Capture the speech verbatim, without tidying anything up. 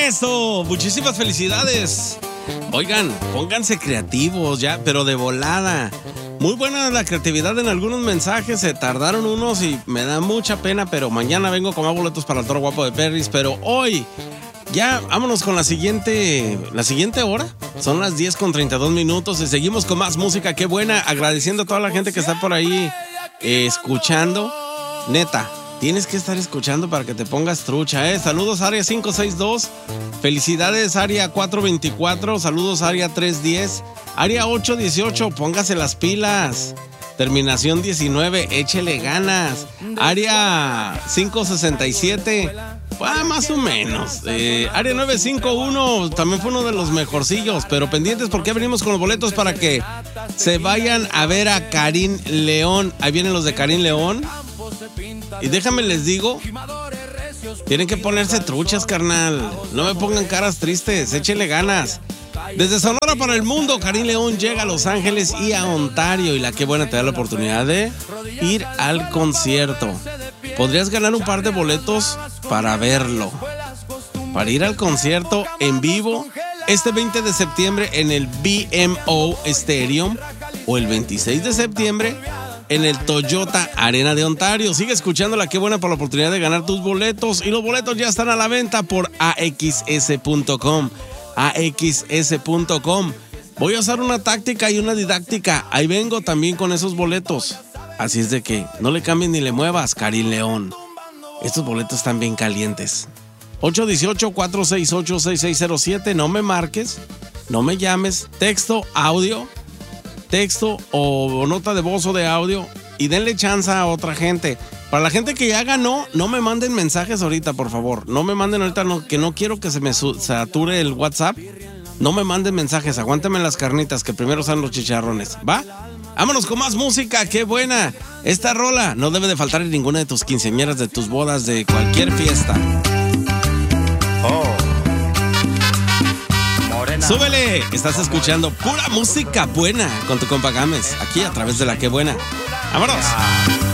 Eso, muchísimas felicidades. Oigan, pónganse creativos ya, pero de volada. Muy buena la creatividad en algunos mensajes, se tardaron unos y me da mucha pena, pero mañana vengo con más boletos para el Toro Guapo de Perris, pero hoy ya vámonos con la siguiente, la siguiente hora. Son las diez con treinta y dos minutos y seguimos con más música. Qué buena, agradeciendo a toda la gente que está por ahí eh, escuchando. Neta, tienes que estar escuchando para que te pongas trucha, ¿eh? Saludos Área cinco seis dos, felicidades Área cuatro veinticuatro, saludos Área tres diez, Área ocho dieciocho, póngase las pilas. Terminación diecinueve, échele ganas. Área cinco sesenta y siete, ah, más o menos. Eh, área nueve cinco uno, también fue uno de los mejorcillos, pero pendientes porque venimos con los boletos para que se vayan a ver a Karim León. Ahí vienen los de Karim León. Y déjame les digo, tienen que ponerse truchas, carnal. No me pongan caras tristes, échenle ganas. Desde Sonora para el mundo, Karim León llega a Los Ángeles y a Ontario. Y la que buena te da la oportunidad de ir al concierto. Podrías ganar un par de boletos para verlo, para ir al concierto en vivo este veinte de septiembre en el B M O Stadium o el veintiséis de septiembre en el Toyota Arena de Ontario. Sigue escuchando la que buena por la oportunidad de ganar tus boletos. Y los boletos ya están a la venta por A X S punto com. A X S punto com. Voy a usar una táctica y una didáctica. Ahí vengo también con esos boletos. Así es de que no le cambies ni le muevas, Karim León. Estos boletos están bien calientes. ocho uno ocho, cuatro seis ocho, seis seis cero siete. No me marques, no me llames. Texto, audio, texto o nota de voz o de audio. Y denle chance a otra gente. Para la gente que ya ganó, no me manden mensajes ahorita, por favor. No me manden ahorita, no, que no quiero que se me sature el WhatsApp. No me manden mensajes, aguántame las carnitas, que primero sean los chicharrones, ¿va? Vámonos con más música, qué buena. Esta rola no debe de faltar en ninguna de tus quinceañeras, de tus bodas, de cualquier fiesta. Oh. Morena. Súbele, estás escuchando pura música buena con tu compa Gámez, aquí a través de la que buena. ¡Vámonos!